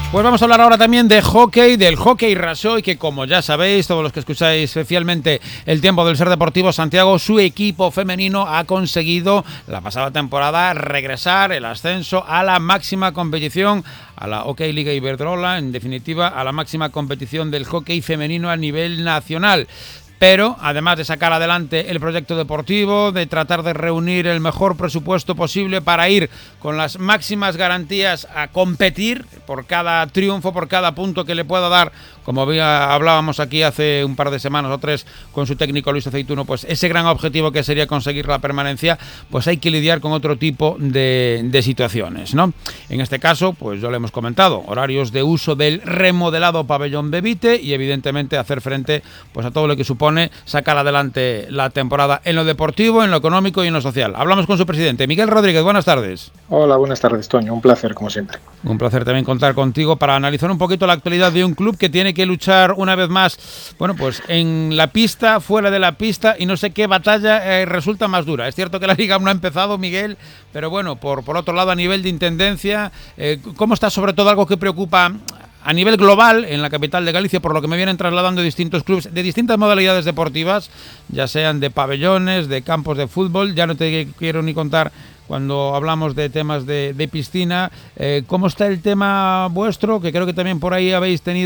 Pues vamos a hablar ahora también de hockey, del hockey Rasoy, que como ya sabéis, todos los que escucháis fielmente el tiempo del Ser Deportivo Santiago, su equipo femenino ha conseguido la pasada temporada regresar el ascenso a la máxima competición, a la Hockey Liga Iberdrola, en definitiva a la máxima competición del hockey femenino a nivel nacional. Pero, además de sacar adelante el proyecto deportivo, de tratar de reunir el mejor presupuesto posible para ir con las máximas garantías a competir por cada triunfo, por cada punto que le pueda dar, como hablábamos aquí hace un par de semanas o tres con su técnico Luis Aceituno, pues ese gran objetivo que sería conseguir la permanencia, pues hay que lidiar con otro tipo de situaciones, ¿no? En este caso, pues ya lo hemos comentado, horarios de uso del remodelado pabellón Bevite y evidentemente hacer frente pues a todo lo que supone sacar adelante la temporada en lo deportivo, en lo económico y en lo social. Hablamos con su presidente, Miguel Rodríguez. Buenas tardes. Hola, buenas tardes, Toño. Un placer, como siempre. Un placer también contar contigo para analizar un poquito la actualidad de un club que tiene que luchar una vez más, bueno, pues en la pista, fuera de la pista, y no sé qué batalla resulta más dura. Es cierto que la Liga no ha empezado, Miguel, pero bueno, por otro lado, a nivel de intendencia, ¿cómo está sobre todo algo que preocupa a nivel global en la capital de Galicia, por lo que me vienen trasladando distintos clubes de distintas modalidades deportivas, ya sean de pabellones, de campos de fútbol? Ya no te quiero ni contar cuando hablamos de temas de piscina. ¿Cómo está el tema vuestro? Que creo que también por ahí habéis tenido